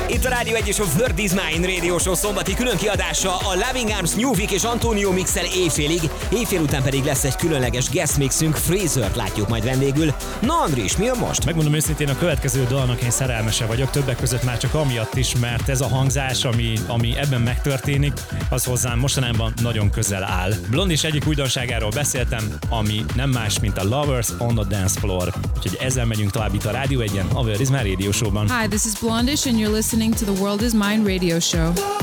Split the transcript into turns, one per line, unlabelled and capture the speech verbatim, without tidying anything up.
Itt a Rádió egy és a World is Mine Radio Show szombati külön kiadása a Loving Arms, New Vic és Antonio mixel éjfélig, éjfél után pedig lesz egy különleges guest mixünk, Fraser-t látjuk majd vendégül. Na Andris, mi a most?
Megmondom őszintén, a következő dalnak én szerelmese vagyok, többek között már csak amiatt is, mert ez a hangzás, ami, ami ebben megtörténik, az hozzám mostanában nagyon közel áll. Blondis egyik újdonságáról beszéltem, ami nem más, mint a Lovers on the Dance Floor. Úgyhogy ezzel megyünk tovább itt a Rádió egyen, a World is Mine Radio Show-ban.
Hi, this is Blondish and you're listening to the World is Mine Radio Show.